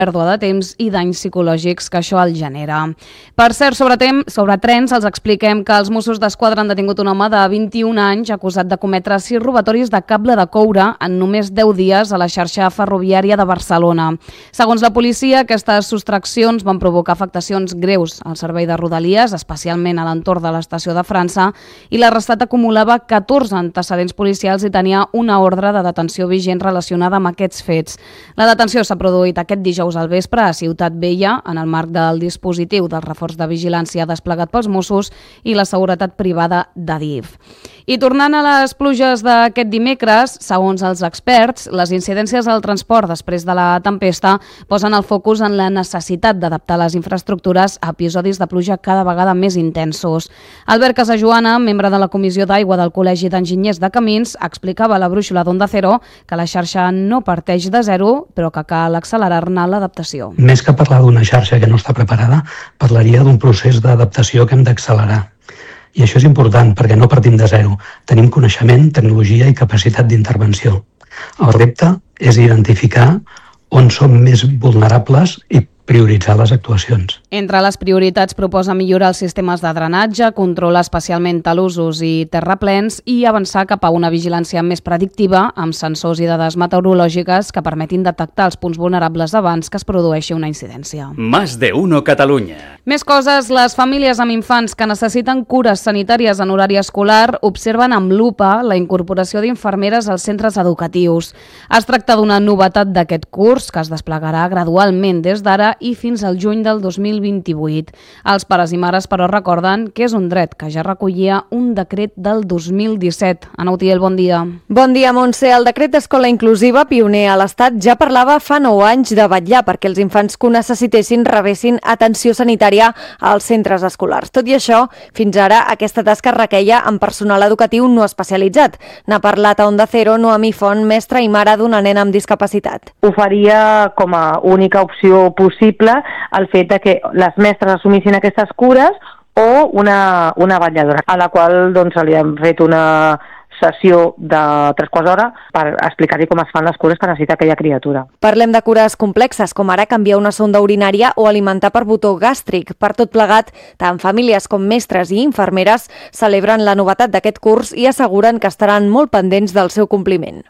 pèrdua de temps i danys psicològics que això el genera. Per cert, sobre trens, els expliquem que els Mossos d'Esquadra han detingut un home de 21 anys acusat de cometre 6 robatoris de cable de coure en només 10 dies a la xarxa ferroviària de Barcelona. Segons la policia, aquestes sostraccions van provocar afectacions greus al servei de Rodalies, especialment a l'entorn de l'estació de França, i l'arrestat acumulava 14 antecedents policials i tenia una ordre de detenció vigent relacionada amb aquests fets. La detenció s'ha produït aquest dijous al vespre a Ciutat Vella en el marc del dispositiu del reforç de vigilància desplegat pels Mossos i la seguretat privada d'Adif. I tornant a les pluges d'aquest dimecres, segons els experts, les incidències al transport després de la tempesta posen el focus en la necessitat d'adaptar les infraestructures a episodis de pluja cada vegada més intensos. Albert Casajoana, membre de la Comissió d'Aigua del Col·legi d'Enginyers de Camins, explicava a la brúixola d'Onda Cero que la xarxa no parteix de zero, però que cal accelerar-ne l'adaptació. Més que parlar d'una xarxa que no està preparada, parlaria d'un procés d'adaptació que hem d'accelerar. I això és important perquè no partim de zero. Tenim coneixement, tecnologia i capacitat d'intervenció. El repte és identificar on som més vulnerables i prioritzar les actuacions. Entre les prioritats proposa millorar els sistemes de drenatge, controlar especialment talussos i terraplens i avançar cap a una vigilància més predictiva amb sensors i dades meteorològiques que permetin detectar els punts vulnerables abans que es produeixi una incidència. Más de uno Catalunya. Més coses, les famílies amb infants que necessiten cures sanitàries en horari escolar observen amb lupa la incorporació d'infermeres als centres educatius. Es tracta d'una novetat d'aquest curs que es desplegarà gradualment des d'ara i fins al juny del 2028. Els pares i mares, però, recorden que és un dret que ja recollia un decret del 2017. Ana Utiel, bon dia. Bon dia, Montse. El decret d'Escola Inclusiva, pioner a l'Estat, ja parlava fa 9 anys de vetllar perquè els infants que ho necessitessin rebessin atenció sanitària als centres escolars. Tot i això, fins ara, aquesta tasca requeia amb personal educatiu no especialitzat. N'ha parlat a Onda Cero Noemí Font, mestra i mare d'una nena amb discapacitat. Ho faria com a única opció possible el fet de que les mestres assumissin aquestes cures o una vetlladora, a la qual doncs, li hem fet una sessió de 3/4 hora per explicar-li com es fan les cures que necessita aquella criatura. Parlem de cures complexes, com ara canviar una sonda urinària o alimentar per botó gàstric. Per tot plegat, tant famílies com mestres i infermeres celebren la novetat d'aquest curs i asseguren que estaran molt pendents del seu compliment.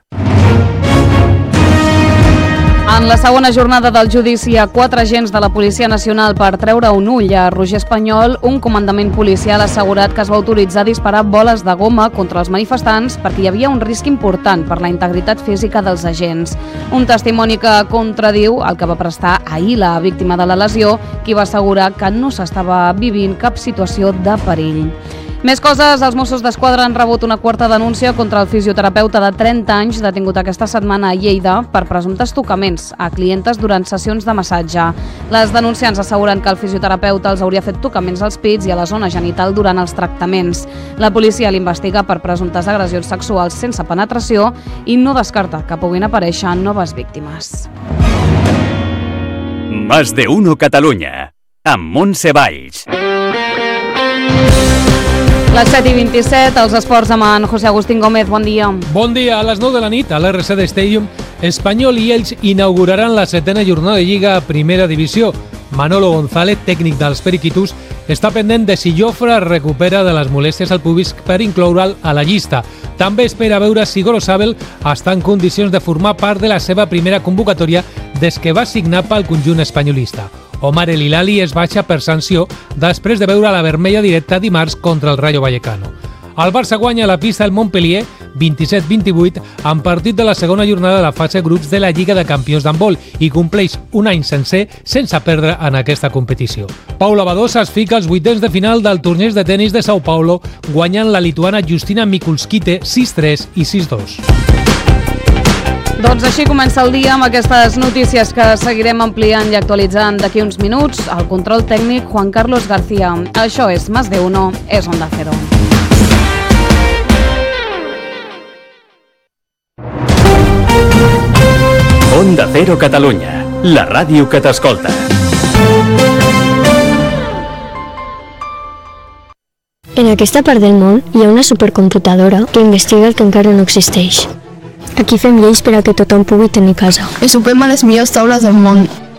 En la segona jornada del judici a 4 agents de la Policia Nacional per treure un ull a Roger Espanyol, un comandament policial ha assegurat que es va autoritzar a disparar boles de goma contra els manifestants perquè hi havia un risc important per la integritat física dels agents. Un testimoni que contradiu el que va prestar ahir la víctima de la lesió, qui va assegurar que no s'estava vivint cap situació de perill. Més coses, els Mossos d'Esquadra han rebut una quarta denúncia contra el fisioterapeuta de 30 anys detingut aquesta setmana a Lleida per presumptes tocaments a clientes durant sessions de massatge. Les denunciants asseguren que el fisioterapeuta els hauria fet tocaments als pits i a la zona genital durant els tractaments. La policia l'investiga per presumptes agressions sexuals sense penetració i no descarta que puguin aparèixer noves víctimes. Más de uno Catalunya, amb Montse Valls. Les 7:27, els esports amb en José Agustín Gómez, bon dia. Bon dia, a les 9 de la nit a l'RCD Stadium, Espanyol i Elx inauguraran la 7ª jornada de Lliga a Primera Divisió. Manolo González, tècnic dels Periquitus, està pendent de si Jofre recupera de les molèsties al pubis per incloure'l a la llista. També espera veure si Gorosabel està en condicions de formar part de la seva primera convocatòria des que va signar pel conjunt espanyolista. Omar El Hilali es baixa per sanció després de veure la vermella directa dimarts contra el Rayo Vallecano. El Barça guanya la pista del Montpellier 27-28 en partit de la segona jornada de la fase grups de la Lliga de Campions d'handbol i compleix un any sencer sense perdre en aquesta competició. Paula Badosa es fica als 8ens de final del torneig de tenis de Sao Paulo guanyant la lituana Justina Mikulskite 6-3 i 6-2. Doncs així comença el dia amb aquestes notícies que seguirem ampliant i actualitzant d'aquí uns minuts. Al control tècnic, Juan Carlos García. Això és Más de Uno, és Onda Cero. Onda Cero Catalunya, la ràdio que t'escolta. En aquesta part del món hi ha una supercomputadora que investiga el que encara no existeix. Aquí fem lleis per a que tothom pugui tenir casa. Ens sopem a les millors taules del món.